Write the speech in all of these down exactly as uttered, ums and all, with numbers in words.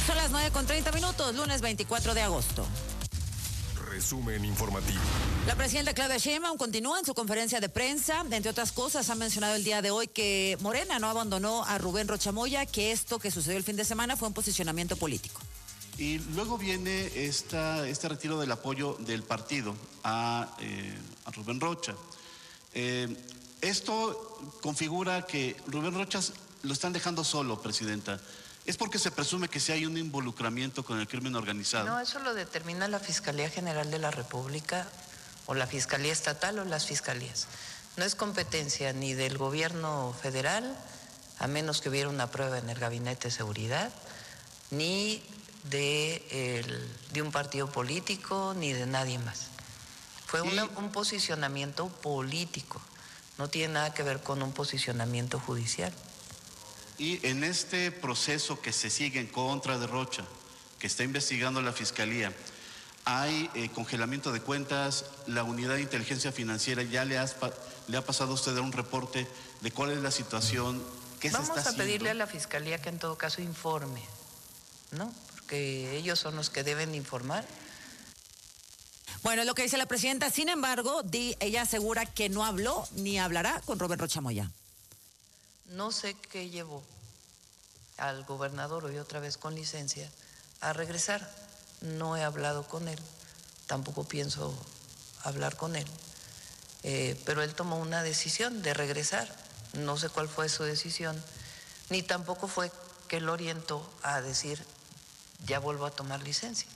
Son las nueve con treinta minutos, lunes veinticuatro de agosto. Resumen informativo. La presidenta Claudia Sheinbaum continúa en su conferencia de prensa. Entre otras cosas, ha mencionado el día de hoy que Morena no abandonó a Rubén Rocha Moya, que esto que sucedió el fin de semana fue un posicionamiento político. Y luego viene esta, este retiro del apoyo del partido a, eh, a Rubén Rocha. Eh, esto configura que Rubén Rocha lo están dejando solo, presidenta. ¿Es porque se presume que si hay un involucramiento con el crimen organizado? No, eso lo determina la Fiscalía General de la República o la Fiscalía Estatal o las fiscalías. No es competencia ni del gobierno federal, a menos que hubiera una prueba en el Gabinete de Seguridad, ni de, el, de un partido político, ni de nadie más. Fue una, un posicionamiento político, no tiene nada que ver con un posicionamiento judicial. Y en este proceso que se sigue en contra de Rocha, que está investigando la Fiscalía, hay eh, congelamiento de cuentas, la Unidad de Inteligencia Financiera ya le, has, le ha pasado a usted un reporte de cuál es la situación, qué se está haciendo. Vamos a pedirle a la Fiscalía que en todo caso informe, ¿no? Porque ellos son los que deben informar. Bueno, es lo que dice la presidenta. Sin embargo, di, ella asegura que no habló ni hablará con Rubén Rocha Moya. No sé qué llevó al gobernador, hoy otra vez con licencia, a regresar. No he hablado con él, tampoco pienso hablar con él, eh, pero él tomó una decisión de regresar. No sé cuál fue su decisión, ni tampoco fue que lo orientó a decir, ya vuelvo a tomar licencia.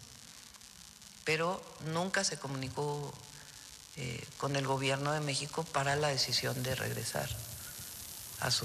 Pero nunca se comunicó eh, con el gobierno de México para la decisión de regresar a su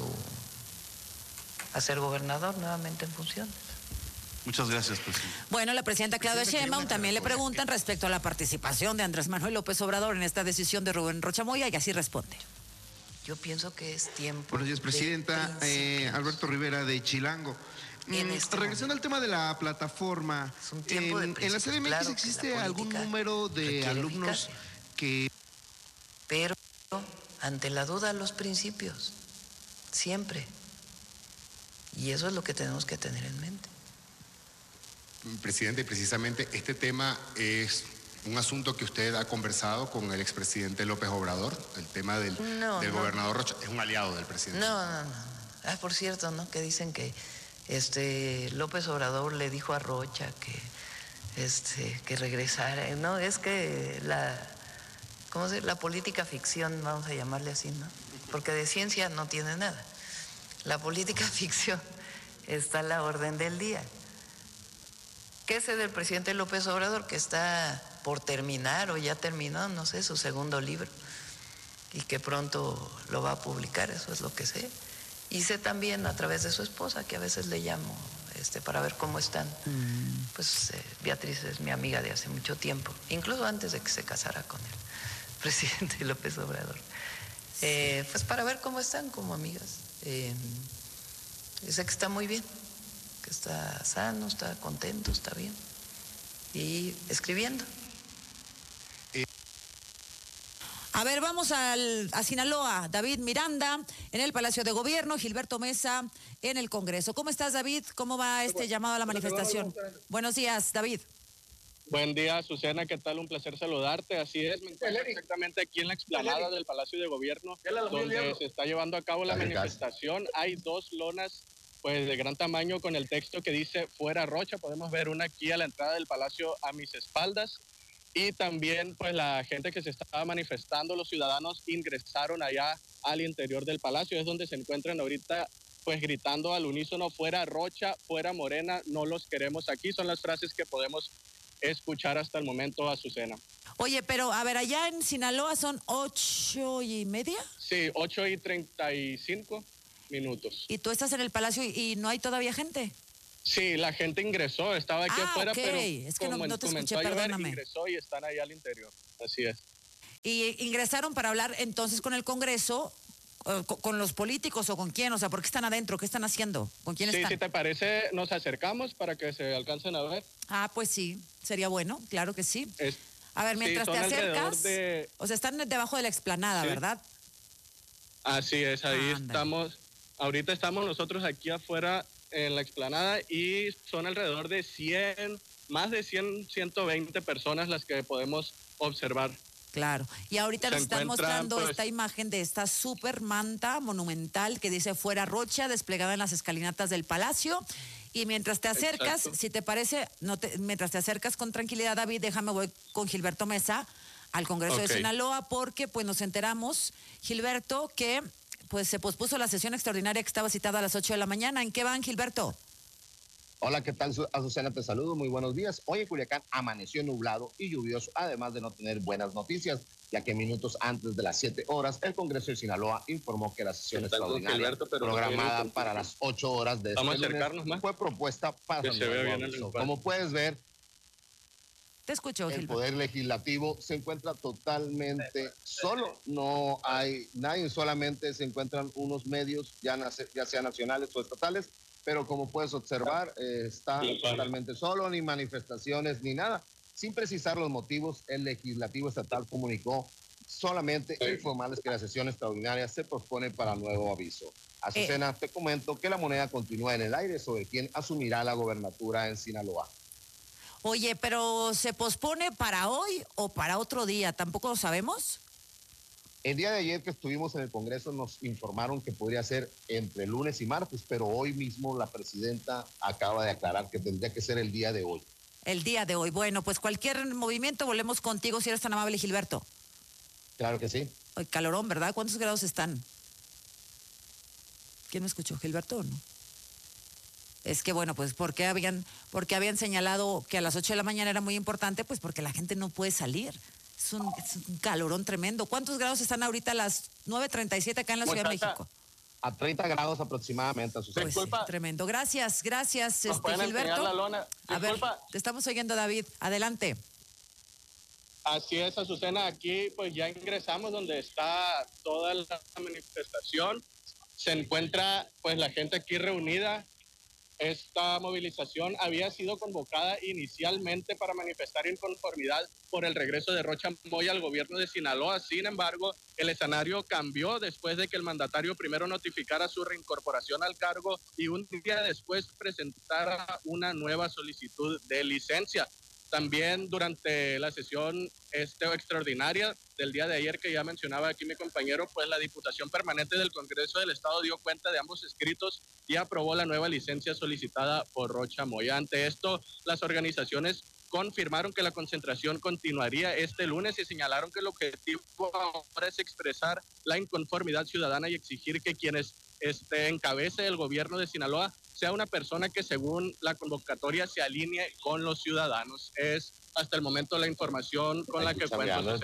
a ser gobernador nuevamente en funciones. Muchas gracias, presidente. Bueno, la presidenta Claudia Sheinbaum también le preguntan respecto a la participación de Andrés Manuel López Obrador en esta decisión de Rubén Rocha Moya y así responde. Yo pienso que es tiempo. Buenos días, presidenta. Eh, Alberto Rivera de Chilango. En este Regresando al tema de la plataforma, eh, en la C D M X claro existe algún número de alumnos eficacia. que... Pero ante la duda los principios, siempre. Y eso es lo que tenemos que tener en mente. Presidente, precisamente este tema es un asunto que usted ha conversado con el expresidente López Obrador, el tema del, no, del no. gobernador Rocha, es un aliado del presidente. No, no, no. Ah, por cierto, ¿no? Que dicen que este López Obrador le dijo a Rocha que, este, que regresara. No, es que la, ¿cómo se, la política ficción, vamos a llamarle así, ¿no? Porque de ciencia no tiene nada. La política ficción está a la orden del día. ¿Qué sé del presidente López Obrador? Que está por terminar o ya terminó, no sé, su segundo libro y que pronto lo va a publicar, eso es lo que sé. Y sé también a través de su esposa, que a veces le llamo este, para ver cómo están. Mm. Pues eh, Beatriz es mi amiga de hace mucho tiempo, incluso antes de que se casara con el presidente López Obrador. Eh, pues para ver cómo están como amigas. Eh, sé que está muy bien, que está sano, está contento, está bien. Y escribiendo. A ver, vamos al, a Sinaloa. David Miranda en el Palacio de Gobierno, Gilberto Mesa en el Congreso. ¿Cómo estás, David? ¿Cómo va este bueno, llamado a la manifestación? Buenos días, David. Buen día, Azucena, ¿qué tal? Un placer saludarte. Así es, me encuentro exactamente aquí en la explanada del Palacio de Gobierno, donde se está llevando a cabo la manifestación. Hay dos lonas pues de gran tamaño con el texto que dice fuera Rocha. Podemos ver una aquí a la entrada del Palacio a mis espaldas. Y también pues la gente que se estaba manifestando, los ciudadanos ingresaron allá al interior del Palacio. Es donde se encuentran ahorita pues gritando al unísono fuera Rocha, fuera Morena, no los queremos aquí. Son las frases que podemos escuchar hasta el momento, Azucena. Oye, pero a ver, allá en Sinaloa son ocho y media. Sí, ocho y treinta y cinco minutos. ¿Y tú estás en el Palacio y, y no hay todavía gente? Sí, la gente ingresó, estaba aquí ah, afuera, okay. pero es que como no, no te escuché, llover, perdóname. Ingresó y están ahí al interior, así es. ¿Y ingresaron para hablar entonces con el Congreso, con, con los políticos o con quién? O sea, ¿por qué están adentro? ¿Qué están haciendo? ¿Con quién sí, están? Si te parece, nos acercamos para que se alcancen a ver. Ah, pues sí, sería bueno, claro que sí. Es, a ver, mientras sí, te acercas, de... o sea, están debajo de la explanada, sí. ¿verdad? Así es, ahí ah, estamos, ahorita estamos nosotros aquí afuera en la explanada y son alrededor de cien, más de cien, ciento veinte personas las que podemos observar. Claro, y ahorita Se nos están mostrando pues, esta imagen de esta super manta monumental que dice fuera Rocha, desplegada en las escalinatas del Palacio. Y mientras te acercas, exacto, si te parece, no te, mientras te acercas con tranquilidad, David, déjame voy con Gilberto Mesa al Congreso okay. de Sinaloa, porque pues nos enteramos, Gilberto, que pues se pospuso la sesión extraordinaria que estaba citada a las ocho de la mañana. ¿En qué van, Gilberto? Hola, ¿qué tal, Azucena? Te saludo, muy buenos días. Hoy en Culiacán amaneció nublado y lluvioso, además de no tener buenas noticias, ya que minutos antes de las siete horas, el Congreso de Sinaloa informó que la sesión extraordinaria Gilberto, programada no para las ocho horas de este lunes más. fue propuesta para el nuevo aviso. Como puedes ver, te escucho, el Gilberto. Poder Legislativo se encuentra totalmente solo, no hay nadie, solamente se encuentran unos medios, ya, ya sean nacionales o estatales, pero como puedes observar, eh, está sí, totalmente solo, ni manifestaciones, ni nada. Sin precisar los motivos, el Legislativo Estatal comunicó solamente sí. informarles que la sesión extraordinaria se pospone para nuevo aviso. Azucena, eh. te comento que la moneda continúa en el aire sobre quién asumirá la gobernatura en Sinaloa. Oye, pero ¿se pospone para hoy o para otro día? ¿Tampoco lo sabemos? El día de ayer que estuvimos en el Congreso nos informaron que podría ser entre lunes y martes, pero hoy mismo la presidenta acaba de aclarar que tendría que ser el día de hoy. El día de hoy. Bueno, pues cualquier movimiento volvemos contigo si eres tan amable, Gilberto. Claro que sí. Hoy calorón, ¿verdad? ¿Cuántos grados están? ¿Quién me escuchó? ¿Gilberto o no? Es que bueno, pues porque habían, porque habían señalado que a las ocho de la mañana era muy importante, pues porque la gente no puede salir. Es un, es un calorón tremendo. ¿Cuántos grados están ahorita a las nueve treinta y siete acá en la Ciudad de México? A treinta grados aproximadamente. Pues sí, tremendo. Gracias, gracias, este, Gilberto. La lona. A ver, te estamos oyendo, David. Adelante. Así es, Azucena. Aquí pues ya ingresamos donde está toda la manifestación. Se encuentra pues la gente aquí reunida. Esta movilización había sido convocada inicialmente para manifestar inconformidad por el regreso de Rocha Moya al gobierno de Sinaloa. Sin embargo, el escenario cambió después de que el mandatario primero notificara su reincorporación al cargo y un día después presentara una nueva solicitud de licencia. También durante la sesión este, extraordinaria del día de ayer que ya mencionaba aquí mi compañero, pues la Diputación Permanente del Congreso del Estado dio cuenta de ambos escritos y aprobó la nueva licencia solicitada por Rocha Moya. Ante esto, las organizaciones confirmaron que la concentración continuaría este lunes y señalaron que el objetivo ahora es expresar la inconformidad ciudadana y exigir que quienes este, encabece el gobierno de Sinaloa sea una persona que según la convocatoria se alinee con los ciudadanos. Es hasta el momento la información con la que cuento.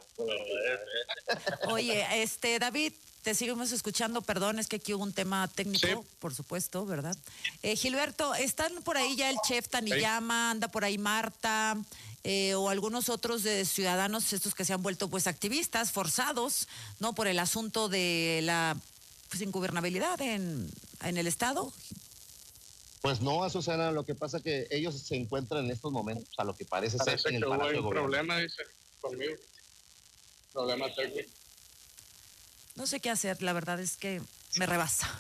Oye, este David, te seguimos escuchando, perdón, es que aquí hubo un tema técnico, sí. por supuesto, ¿verdad? Eh, Gilberto, ¿están por ahí ya el chef Taniyama, anda por ahí Marta, eh, o algunos otros de ciudadanos, estos que se han vuelto pues activistas, forzados, ¿no? Por el asunto de la pues, ingobernabilidad en, en el Estado. Pues no, Azucena, lo que pasa es que ellos se encuentran en estos momentos, a lo que parece, parece ser en el Palacio de Gobierno. Problema, dice, conmigo. Problema técnico. No sé qué hacer, la verdad es que me rebasa.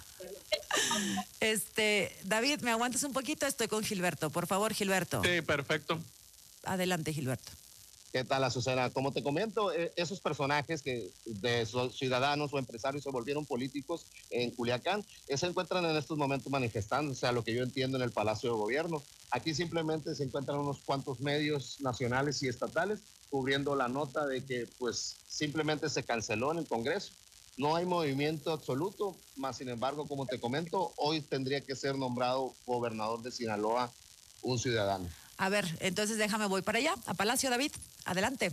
Este, David, ¿me aguantas un poquito? Estoy con Gilberto. Por favor, Gilberto. Sí, perfecto. Adelante, Gilberto. ¿Qué tal, Azucena? Como te comento, eh, esos personajes que de ciudadanos o empresarios se volvieron políticos en Culiacán, eh, se encuentran en estos momentos manifestándose, a lo que yo entiendo, en el Palacio de Gobierno. Aquí simplemente se encuentran unos cuantos medios nacionales y estatales cubriendo la nota de que pues simplemente se canceló en el Congreso. No hay movimiento absoluto, más sin embargo, como te comento, hoy tendría que ser nombrado gobernador de Sinaloa un ciudadano. A ver, entonces déjame, voy para allá, a Palacio, David. Adelante.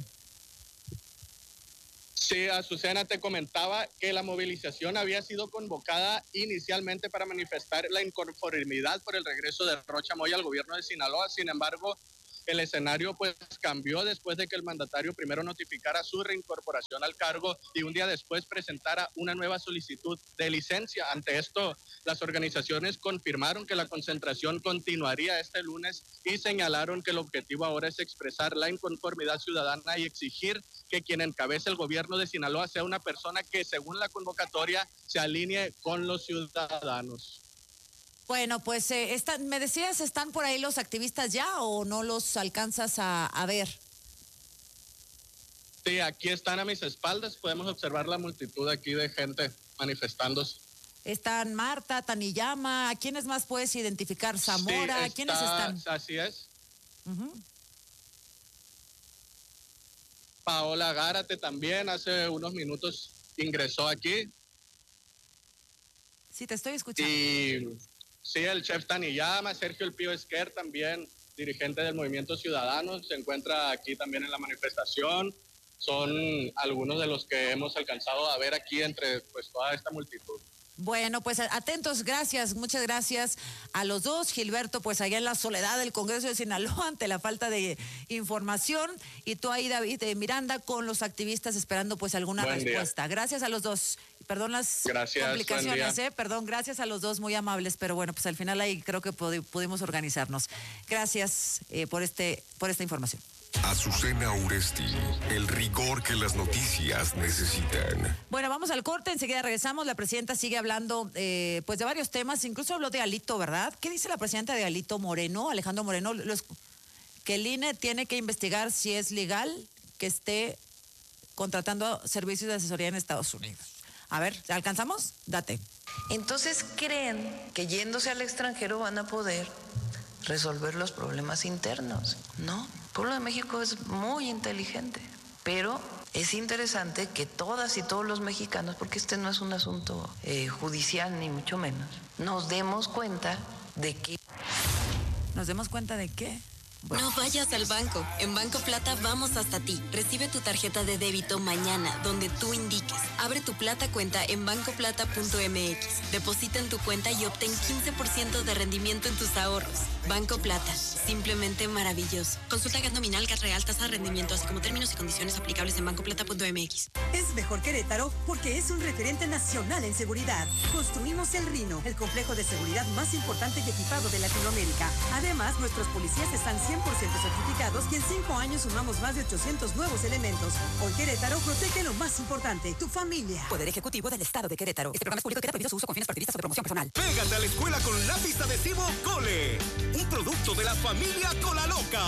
Sí, Azucena, te comentaba que la movilización había sido convocada inicialmente para manifestar la inconformidad por el regreso de Rocha Moya al gobierno de Sinaloa. Sin embargo, el escenario pues cambió después de que el mandatario primero notificara su reincorporación al cargo y un día después presentara una nueva solicitud de licencia. Ante esto, las organizaciones confirmaron que la concentración continuaría este lunes y señalaron que el objetivo ahora es expresar la inconformidad ciudadana y exigir que quien encabece el gobierno de Sinaloa sea una persona que, según la convocatoria, se alinee con los ciudadanos. Bueno, pues eh, están, me decías, ¿están por ahí los activistas ya o no los alcanzas a, a ver? Sí, aquí están a mis espaldas, podemos observar la multitud aquí de gente manifestándose. Están Marta, Taniyama, ¿a quiénes más puedes identificar? Zamora, sí, está, ¿quiénes están? Así es. Uh-huh. Paola Gárate también hace unos minutos ingresó aquí. Sí, te estoy escuchando. Y sí, el chef Taniyama, Sergio El Pío Esquer también, dirigente del Movimiento Ciudadano, se encuentra aquí también en la manifestación. Son algunos de los que hemos alcanzado a ver aquí entre pues toda esta multitud. Bueno, pues atentos, gracias, muchas gracias a los dos. Gilberto, pues allá en la soledad del Congreso de Sinaloa ante la falta de información, y tú ahí, David de Miranda, con los activistas esperando pues alguna buen respuesta. Día. Gracias a los dos. Perdón las gracias, complicaciones, eh, perdón, gracias a los dos, muy amables, pero bueno, pues al final ahí creo que pudi- pudimos organizarnos. Gracias eh, por este, por esta información. Azucena Uresti, el rigor que las noticias necesitan. Bueno, vamos al corte, enseguida regresamos. La presidenta sigue hablando eh, pues de varios temas, incluso habló de Alito, ¿verdad? ¿Qué dice la presidenta de Alito Moreno, Alejandro Moreno? Los, que el I N E tiene que investigar si es legal que esté contratando servicios de asesoría en Estados Unidos. A ver, ¿alcanzamos? Date. Entonces creen que yéndose al extranjero van a poder resolver los problemas internos. No, el pueblo de México es muy inteligente, pero es interesante que todas y todos los mexicanos, porque este no es un asunto eh, judicial ni mucho menos, nos demos cuenta de que... ¿Nos demos cuenta de qué? Bueno. No vayas al banco. En Banco Plata vamos hasta ti. Recibe tu tarjeta de débito mañana, donde tú indiques. Abre tu Plata cuenta en banco plata punto m x. Deposita en tu cuenta y obtén quince por ciento de rendimiento en tus ahorros. Banco Plata. Simplemente maravilloso. Consulta G A T nominal, G A T real, tasa de rendimiento, así como términos y condiciones aplicables en banco plata punto m x. Es mejor Querétaro porque es un referente nacional en seguridad. Construimos el Rino, el complejo de seguridad más importante y equipado de Latinoamérica. Además, nuestros policías están cien por ciento certificados y en cinco años sumamos más de ochocientos nuevos elementos. Hoy Querétaro protege lo más importante, tu familia. Poder Ejecutivo del Estado de Querétaro. Este programa es público y queda prohibido su uso con fines partidistas o de promoción personal. Pégate a la escuela con lápiz adhesivo Cole, un producto de la familia Cola Loca.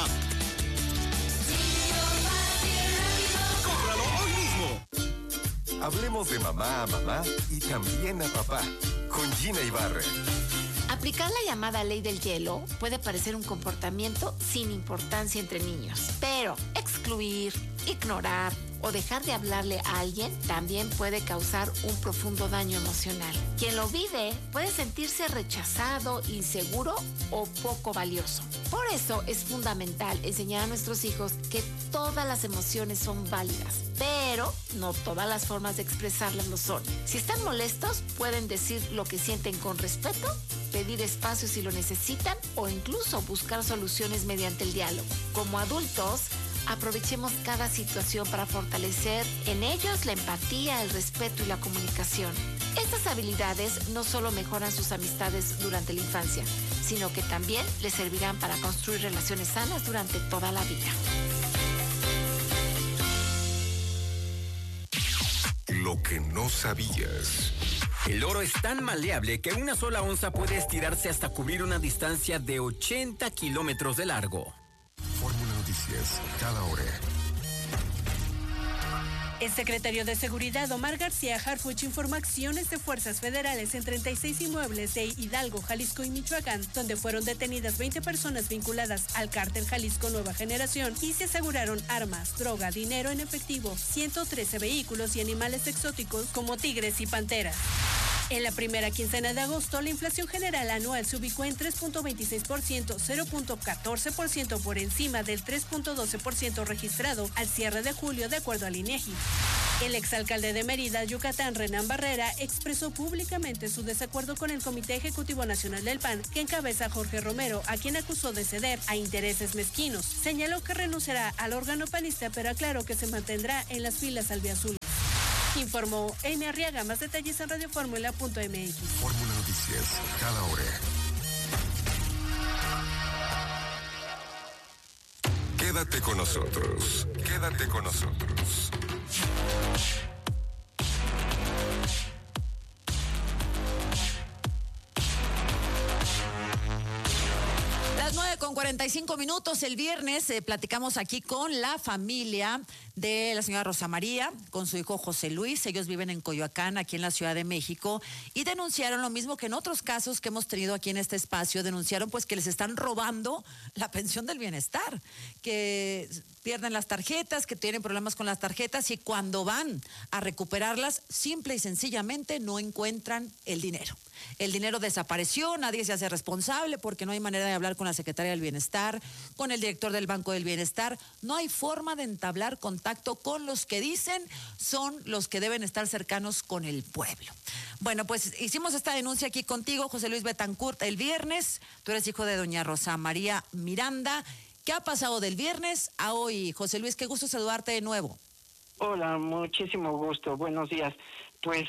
¡Cómpralo hoy mismo! Hablemos de mamá a mamá y también a papá, con Gina Ibarra. Aplicar la llamada ley del hielo puede parecer un comportamiento sin importancia entre niños, pero excluir, ignorar o dejar de hablarle a alguien también puede causar un profundo daño emocional. Quien lo vive puede sentirse rechazado, inseguro o poco valioso. Por eso es fundamental enseñar a nuestros hijos que todas las emociones son válidas, pero no todas las formas de expresarlas lo son. Si están molestos, pueden decir lo que sienten con respeto, pedir espacio si lo necesitan o incluso buscar soluciones mediante el diálogo. Como adultos, aprovechemos cada situación para fortalecer en ellos la empatía, el respeto y la comunicación. Estas habilidades no solo mejoran sus amistades durante la infancia, sino que también les servirán para construir relaciones sanas durante toda la vida. Lo que no sabías. El oro es tan maleable que una sola onza puede estirarse hasta cubrir una distancia de ochenta kilómetros de largo. Fórmula Noticias, cada hora. El secretario de Seguridad, Omar García Harfuch, informó acciones de fuerzas federales en treinta y seis inmuebles de Hidalgo, Jalisco y Michoacán, donde fueron detenidas veinte personas vinculadas al cártel Jalisco Nueva Generación y se aseguraron armas, droga, dinero en efectivo, ciento trece vehículos y animales exóticos como tigres y panteras. En la primera quincena de agosto, la inflación general anual se ubicó en tres punto veintiséis por ciento, cero punto catorce por ciento por encima del tres punto doce por ciento registrado al cierre de julio, de acuerdo al INEGI. El exalcalde de Mérida, Yucatán, Renán Barrera, expresó públicamente su desacuerdo con el Comité Ejecutivo Nacional del P A N, que encabeza Jorge Romero, a quien acusó de ceder a intereses mezquinos. Señaló que renunciará al órgano panista, pero aclaró que se mantendrá en las filas albiazules. Informó Amy Arriaga. Más detalles en radio fórmula punto m x. Fórmula Noticias, cada hora. Quédate con nosotros. Quédate con nosotros. cuarenta y cinco minutos. El viernes eh, platicamos aquí con la familia de la señora Rosa María, con su hijo José Luis. Ellos viven en Coyoacán, aquí en la Ciudad de México, y denunciaron lo mismo que en otros casos que hemos tenido aquí en este espacio. Denunciaron pues que les están robando la pensión del bienestar, que pierden las tarjetas, que tienen problemas con las tarjetas, y cuando van a recuperarlas, simple y sencillamente no encuentran el dinero. El dinero desapareció, nadie se hace responsable porque no hay manera de hablar con la secretaria del Bienestar, con el director del Banco del Bienestar. No hay forma de entablar contacto con los que dicen son los que deben estar cercanos con el pueblo. Bueno, pues hicimos esta denuncia aquí contigo, José Luis Betancourt, el viernes. Tú eres hijo de doña Rosa María Miranda. ¿Qué ha pasado del viernes a hoy? José Luis, qué gusto saludarte de nuevo. Hola, muchísimo gusto. Buenos días. Pues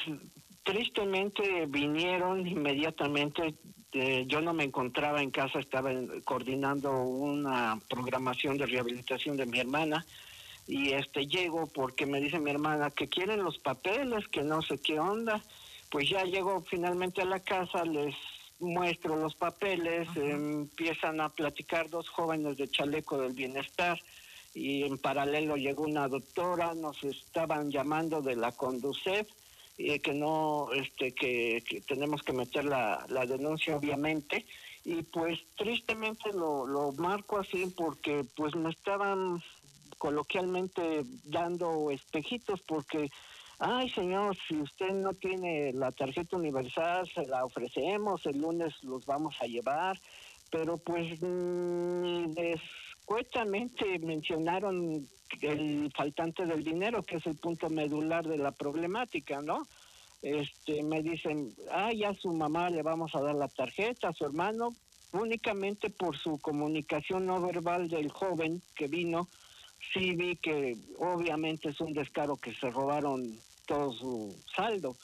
tristemente vinieron inmediatamente. Eh, yo no me encontraba en casa, estaba en, coordinando una programación de rehabilitación de mi hermana, y este llego porque me dice mi hermana que quieren los papeles, que no sé qué onda. Pues ya llego finalmente a la casa, les muestro los papeles, eh, empiezan a platicar dos jóvenes de chaleco del bienestar, y en paralelo llegó una doctora, nos estaban llamando de la Conducef, y que no, este, que, que tenemos que meter la, la denuncia obviamente, y pues tristemente lo, lo marco así porque pues me estaban coloquialmente dando espejitos porque, ay señor, si usted no tiene la tarjeta universal, se la ofrecemos, el lunes los vamos a llevar, pero pues ni descuetamente mencionaron el faltante del dinero, que es el punto medular de la problemática, ¿no? Este, me dicen, ah, ya a su mamá le vamos a dar la tarjeta, a su hermano, únicamente por su comunicación no verbal del joven que vino, sí vi que obviamente es un descaro que se robaron todo su saldo.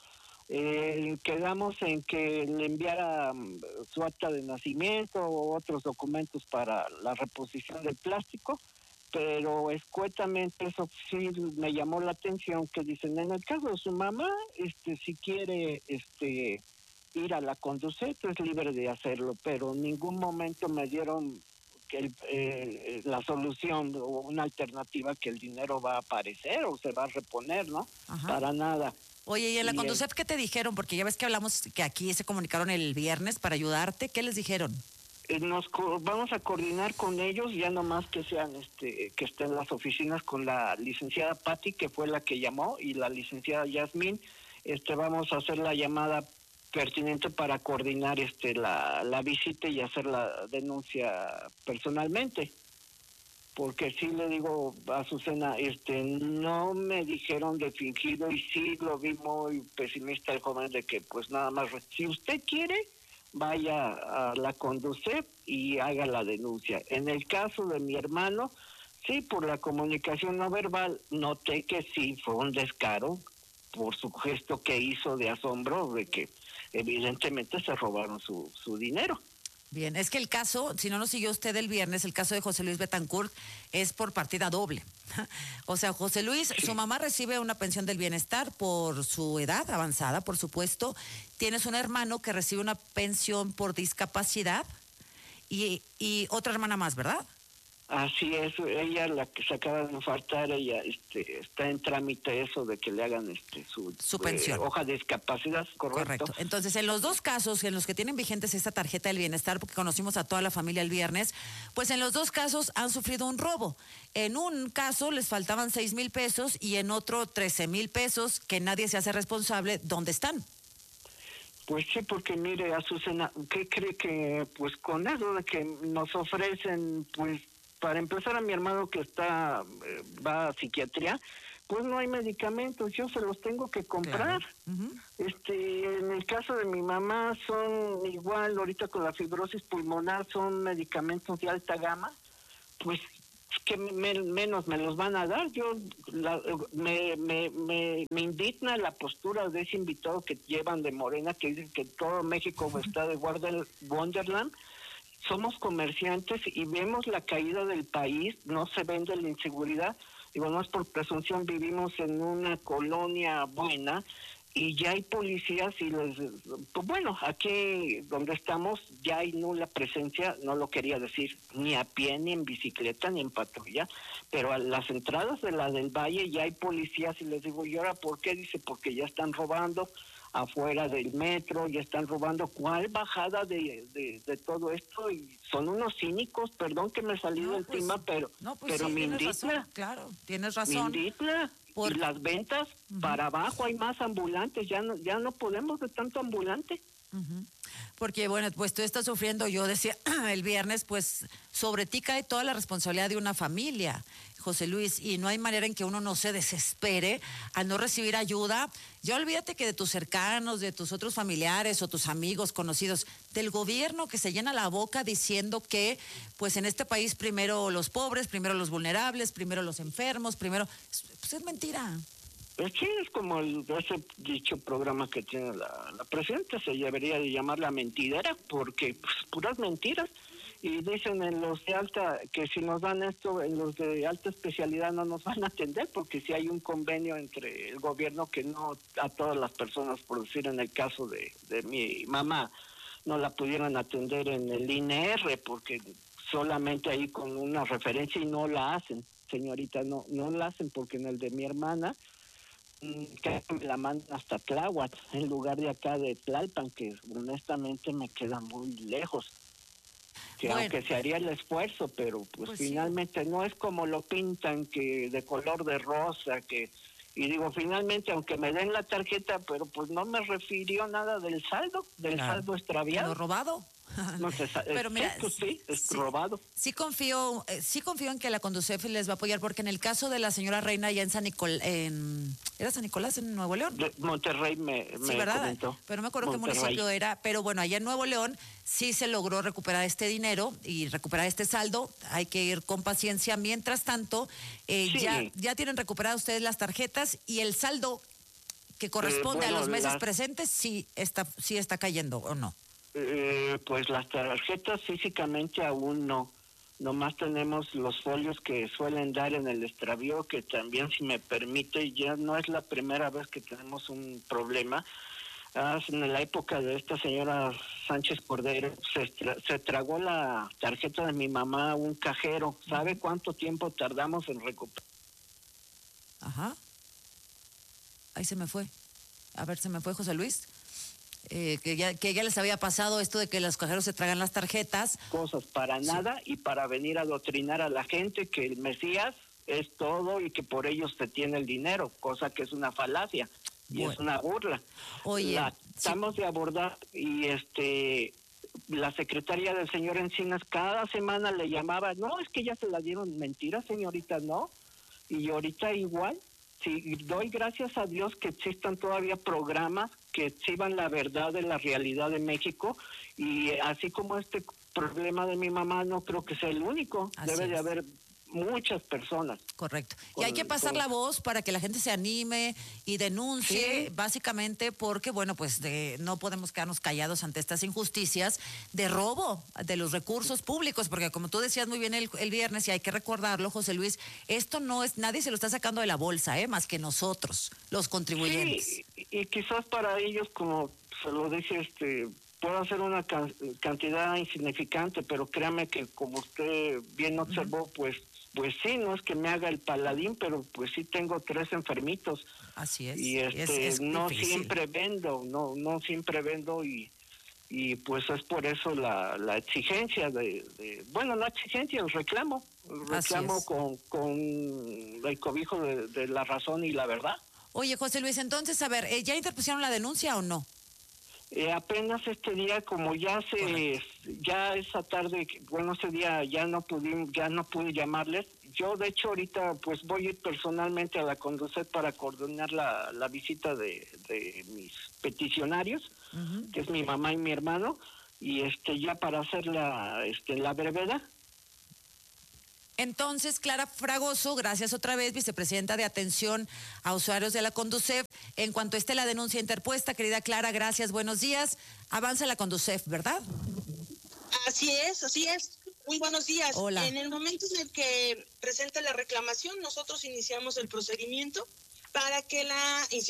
Eh, quedamos en que le enviara su acta de nacimiento o otros documentos para la reposición del plástico, pero escuetamente eso sí me llamó la atención, que dicen, en el caso de su mamá, este si quiere este ir a la Conducef, es libre de hacerlo, pero en ningún momento me dieron que el, eh, la solución o una alternativa que el dinero va a aparecer o se va a reponer, ¿no? Ajá. Para nada. Oye, ¿y en la y Conducef el... qué te dijeron? Porque ya ves que hablamos que aquí se comunicaron el viernes para ayudarte. ¿Qué les dijeron? Nos co- vamos a coordinar con ellos, ya nomás que sean, este, que estén en las oficinas con la licenciada Patti, que fue la que llamó, y la licenciada Yasmín. Este, vamos a hacer la llamada pertinente para coordinar, este, la, la visita y hacer la denuncia personalmente. Porque sí le digo a Azucena, este, no me dijeron de fingido, y sí lo vi muy pesimista el joven de que, pues nada más, si usted quiere, vaya a la Conducef y haga la denuncia. En el caso de mi hermano, sí, por la comunicación no verbal, noté que sí fue un descaro por su gesto que hizo de asombro, de que evidentemente se robaron su, su dinero. Bien, es que el caso, si no nos siguió usted el viernes, el caso de José Luis Betancourt es por partida doble. O sea, José Luis, sí. Su mamá recibe una pensión del bienestar por su edad avanzada, por supuesto. Tienes un hermano que recibe una pensión por discapacidad y, y otra hermana más, ¿verdad? Así es, ella, la que se acaba de infartar, ella este, está en trámite eso de que le hagan este su, su pensión. Eh, hoja de discapacidad, correcto. Correcto. Entonces, en los dos casos en los que tienen vigentes esta tarjeta del bienestar, porque conocimos a toda la familia el viernes, pues en los dos casos han sufrido un robo. En un caso les faltaban seis mil pesos y en otro trece mil pesos que nadie se hace responsable. ¿Dónde están? Pues sí, porque mire, Azucena, ¿qué cree que pues con eso de que nos ofrecen, pues para empezar a mi hermano que está eh, va a psiquiatría, pues no hay medicamentos, yo se los tengo que comprar. Claro. Uh-huh. Este, en el caso de mi mamá son igual, ahorita con la fibrosis pulmonar son medicamentos de alta gama, pues que me, menos me los van a dar. Yo la, me, me, me, me indigna la postura de ese invitado que llevan de Morena, que dicen que todo México uh-huh. está de Wonderland. Somos comerciantes y vemos la caída del país, no se vende la inseguridad. Digo, no es por presunción, vivimos en una colonia buena, y ya hay policías y les, pues bueno, aquí donde estamos ya hay nula presencia, no lo quería decir, ni a pie, ni en bicicleta, ni en patrulla, pero a las entradas de la del Valle ya hay policías y les digo, ¿y ahora por qué? Dice, porque ya están robando afuera del metro, ya están robando. ¿Cuál bajada de, de, de todo esto? Y son unos cínicos, perdón que me salí no, del pues, tema, pero, no, pues pero sí, me tienes indigna. razón, claro, tienes razón. Me indigna. Por... Y las ventas, uh-huh. para abajo hay más ambulantes, ya no, ya no podemos de tanto ambulante. Uh-huh. Porque bueno, pues tú estás sufriendo, yo decía el viernes, pues sobre ti cae toda la responsabilidad de una familia, José Luis, y no hay manera en que uno no se desespere al no recibir ayuda. Ya olvídate que de tus cercanos, de tus otros familiares o tus amigos, conocidos, del gobierno que se llena la boca diciendo que pues en este país primero los pobres, primero los vulnerables, primero los enfermos, primero, pues es mentira. Pues sí, es como el, ese dicho programa que tiene la, la presidenta, se debería de llamar La Mentidera, porque pues, puras mentiras. Y dicen en los de alta, que si nos dan esto, en los de alta especialidad no nos van a atender, porque si hay un convenio entre el gobierno que no a todas las personas, por decir en el caso de, de mi mamá, no la pudieran atender en el I N R, porque solamente ahí con una referencia y no la hacen, señorita, no, no la hacen, porque en el de mi hermana, que me la mandan hasta Tláhuac, en lugar de acá de Tlalpan, que honestamente me queda muy lejos. Que bueno, aunque se haría el esfuerzo, pero pues, pues finalmente sí. No es como lo pintan, que de color de rosa, que y digo, finalmente, aunque me den la tarjeta, pero pues no me refirió nada del saldo, del claro. saldo extraviado. ¿Lo robado? No sé, pero mira, sí, pues sí, es sí, robado. Sí confío, eh, sí confío en que la Conducef les va a apoyar, porque en el caso de la señora Reina allá en San Nicolás, en, ¿era San Nicolás en Nuevo León? De Monterrey me, sí, me ¿verdad? comentó. Pero no me acuerdo Monterrey. Qué municipio era, pero bueno, allá en Nuevo León sí se logró recuperar este dinero y recuperar este saldo. Hay que ir con paciencia. Mientras tanto, eh, sí. ya, ya tienen recuperado ustedes las tarjetas y el saldo que corresponde eh, bueno, a los meses las... presentes sí está, sí está cayendo, ¿o no? Eh, pues las tarjetas físicamente aún no, nomás tenemos los folios que suelen dar en el extravío, que también, si me permite, ya no es la primera vez que tenemos un problema. Ah, en la época de esta señora Sánchez Cordero se, tra- se tragó la tarjeta de mi mamá un cajero. ¿Sabe cuánto tiempo tardamos en recuperar? Ajá. Ahí se me fue. A ver, se me fue José Luis. Eh, que, ya, que ya les había pasado esto de que los cajeros se tragan las tarjetas. Cosas para sí. nada y para venir a adoctrinar a la gente que el Mesías es todo y que por ellos se tiene el dinero, cosa que es una falacia y bueno. es una burla. Oye, la tratamos sí. de abordar y este la secretaria del señor Encinas cada semana le llamaba, no, es que ya se la dieron. Mentira, señorita, no. Y ahorita igual. Sí, doy gracias a Dios que existan todavía programas que exhiban la verdad de la realidad de México, y así como este problema de mi mamá no creo que sea el único, así debe es. de haber muchas personas. Correcto. Y hay que pasar todo. la voz para que la gente se anime y denuncie, sí. básicamente porque, bueno, pues de, no podemos quedarnos callados ante estas injusticias de robo de los recursos públicos, porque como tú decías muy bien el, el viernes, y hay que recordarlo, José Luis, esto no es, nadie se lo está sacando de la bolsa, ¿eh? Más que nosotros, los contribuyentes. Sí, y, y quizás para ellos, como se lo dije, este... puedo hacer una can- cantidad insignificante, pero créame que como usted bien observó, pues pues sí, no es que me haga el paladín, pero pues sí tengo tres enfermitos. Así es. Y este es, es no difícil. siempre vendo, no no siempre vendo y y pues es por eso la, la exigencia de, de, bueno, la exigencia, el reclamo, el reclamo con, con el cobijo de, de la razón y la verdad. Oye, José Luis, entonces, a ver, ¿ya interpusieron la denuncia o no? Eh, apenas este día, como ya se, Correcto. ya esa tarde, bueno, ese día ya no pudimos, ya no pude llamarles. Yo, de hecho, ahorita pues voy a ir personalmente a la Conducef para coordinar la, la visita de, de mis peticionarios, uh-huh. que es mi mamá y mi hermano, y este ya para hacer la, este, la brevedad. Entonces, Clara Fragoso, gracias otra vez, vicepresidenta de Atención a Usuarios de la Conducef. En cuanto esté la denuncia interpuesta, querida Clara, gracias, buenos días. Avanza la Conducef, ¿verdad? Así es, así es. Muy buenos días. Hola. En el momento en el que presenta la reclamación, nosotros iniciamos el procedimiento para que la institución